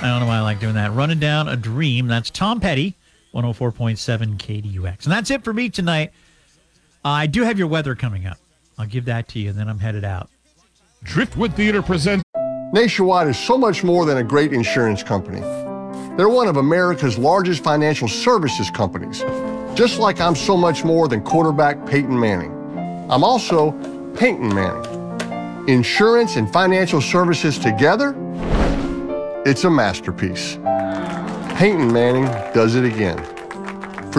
I don't know why I like doing that. Running Down a Dream. That's Tom Petty, 104.7 KDUX. And that's it for me tonight. I do have your weather coming up. I'll give that to you, and then I'm headed out. Driftwood Theater presents. Nationwide is so much more than a great insurance company. They're one of America's largest financial services companies, just like I'm so much more than quarterback Peyton Manning. I'm also Peyton Manning. Insurance and financial services together, it's a masterpiece. Peyton Manning does it again.